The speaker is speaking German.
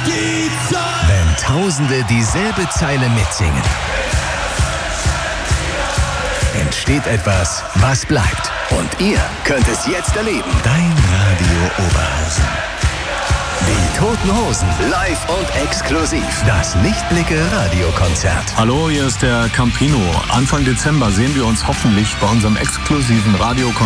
die Zeit. Wenn Tausende dieselbe Zeile mitsingen, entsteht etwas, was bleibt. Und ihr könnt es jetzt erleben. Dein Radio Oberhausen. Die Toten Hosen, live und exklusiv. Das Lichtblicke-Radiokonzert. Hallo, hier ist der Campino. Anfang Dezember sehen wir uns hoffentlich bei unserem exklusiven Radiokonzert